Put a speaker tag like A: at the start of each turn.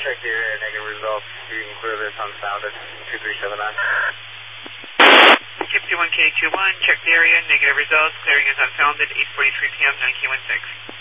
A: check the area, negative results. You can clear this unsounded, 2379.
B: Skip 21K21, check the area, negative results, clearing is unsounded, 8:43 p.m., 9K16.